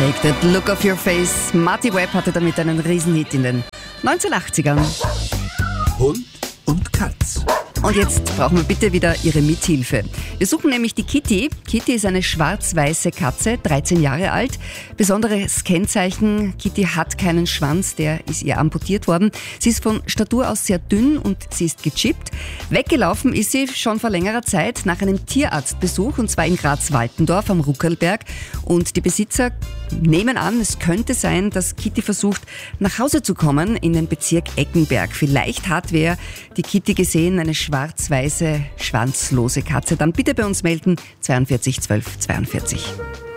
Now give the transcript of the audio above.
Take that look off your face. Marty Webb hatte damit einen Riesenhit in den 1980ern. Hund und Katz. Und jetzt brauchen wir bitte wieder Ihre Mithilfe. Wir suchen nämlich die Kitty. Kitty ist eine schwarz-weiße Katze, 13 Jahre alt. Besonderes Kennzeichen, Kitty hat keinen Schwanz, der ist ihr amputiert worden. Sie ist von Statur aus sehr dünn und sie ist gechippt. Weggelaufen ist sie schon vor längerer Zeit nach einem Tierarztbesuch, und zwar in Graz-Waltendorf am Ruckelberg. Und die Besitzer nehmen an, es könnte sein, dass Kitty versucht, nach Hause zu kommen in den Bezirk Eckenberg. Vielleicht hat wer die Kitty gesehen, eine schwarz-weiße, schwanzlose Katze. Dann bitte bei uns melden, 42 12 42.